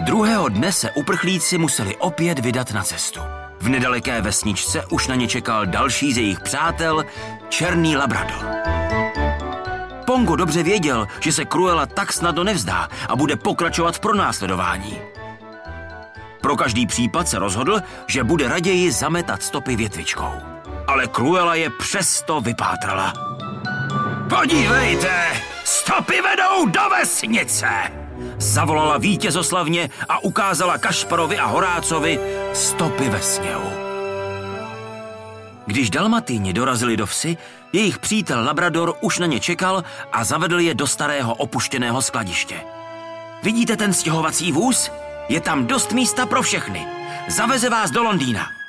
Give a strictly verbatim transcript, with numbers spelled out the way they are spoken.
Druhého dne se uprchlíci museli opět vydat na cestu. V nedaleké vesničce už na ně čekal další z jejich přátel, černý labrador. Pongo dobře věděl, že se Cruella tak snadno nevzdá a bude pokračovat v pronásledování. Pro každý případ se rozhodl, že bude raději zametat stopy větvičkou. Ale Cruella je přesto vypátrala. Podívejte, stopy vedou do vesnice! Zavolala vítězoslavně a ukázala Kašparovi a Horácovi stopy ve sněhu. Když Dalmatýni dorazili do vsi, jejich přítel Labrador už na ně čekal a zavedl je do starého opuštěného skladiště. Vidíte ten stěhovací vůz? Je tam dost místa pro všechny. Zaveze vás do Londýna.